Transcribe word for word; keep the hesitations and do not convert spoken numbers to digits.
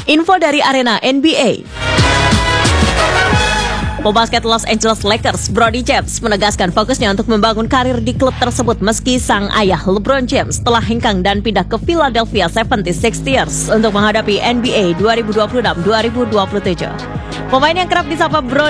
Info dari arena N B A. Pebasket Los Angeles Lakers, Brodie James, menegaskan fokusnya untuk membangun karir di klub tersebut meski sang ayah LeBron James telah hengkang dan pindah ke Philadelphia seventy-sixers untuk menghadapi N B A dua ribu dua puluh enam dua ribu dua puluh tujuh. Pemain yang kerap disapa Brodie